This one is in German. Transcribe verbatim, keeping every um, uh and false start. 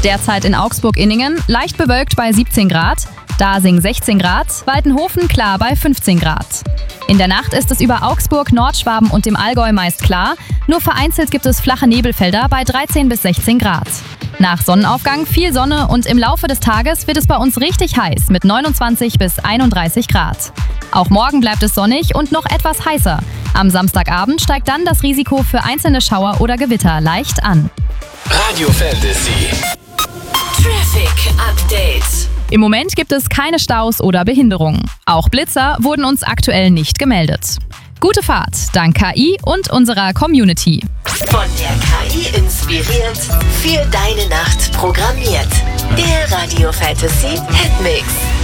Derzeit in Augsburg-Inningen leicht bewölkt bei siebzehn Grad, Dasing sechzehn Grad, Waltenhofen klar bei fünfzehn Grad. In der Nacht ist es über Augsburg, Nordschwaben und dem Allgäu meist klar, nur vereinzelt gibt es flache Nebelfelder bei dreizehn bis sechzehn Grad. Nach Sonnenaufgang viel Sonne und im Laufe des Tages wird es bei uns richtig heiß mit neunundzwanzig bis einunddreißig Grad. Auch morgen bleibt es sonnig und noch etwas heißer. Am Samstagabend steigt dann das Risiko für einzelne Schauer oder Gewitter leicht an. Radio Fantasy Traffic Update. Im Moment gibt es keine Staus oder Behinderungen. Auch Blitzer wurden uns aktuell nicht gemeldet. Gute Fahrt, dank K I und unserer Community. Von der K I inspiriert, für deine Nacht programmiert. Der Radio Fantasy Hitmix.